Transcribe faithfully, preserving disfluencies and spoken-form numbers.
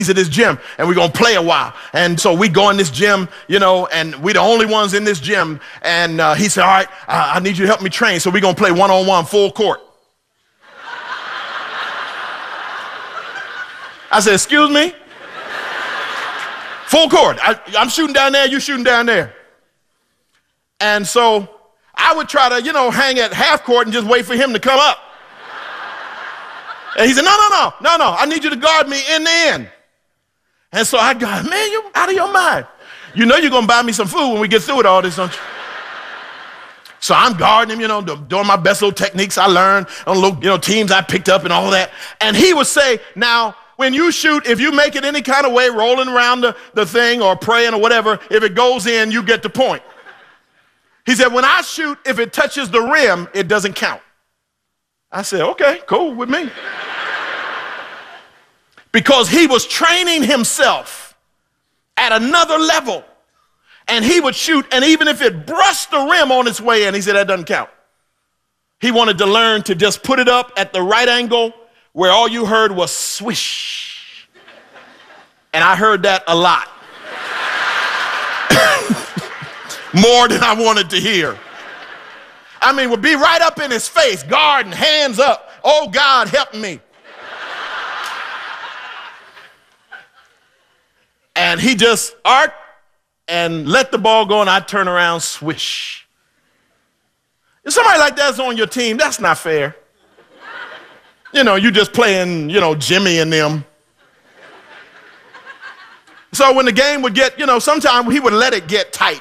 at this gym and we're going to play a while. And so we go in this gym, you know, and we're the only ones in this gym. And uh, he said, all right, uh, I need you to help me train. So we're going to play one-on-one full court. I said, excuse me? Full court. I, I'm shooting down there, you shooting down there. And so I would try to, you know, hang at half court and just wait for him to come up. And he said, no, no, no, no, no, I need you to guard me in the end. And so I go, man, you out of your mind. You know you're going to buy me some food when we get through with all this, don't you? So I'm guarding him, you know, doing my best little techniques I learned, on little, you know, teams I picked up and all that. And he would say, now, when you shoot, if you make it any kind of way, rolling around the, the thing or praying or whatever, if it goes in, you get the point. He said, when I shoot, if it touches the rim, it doesn't count. I said, okay, cool with me. Because he was training himself at another level. And he would shoot, and even if it brushed the rim on its way in, he said, that doesn't count. He wanted to learn to just put it up at the right angle where all you heard was swish. And I heard that a lot. More than I wanted to hear. I mean, would be right up in his face, guarding, hands up. Oh, God, help me. And he just arced and let the ball go, and I'd turn around, swish. If somebody like that's on your team, that's not fair. You know, you just playing, you know, Jimmy and them. So when the game would get, you know, sometimes he would let it get tight.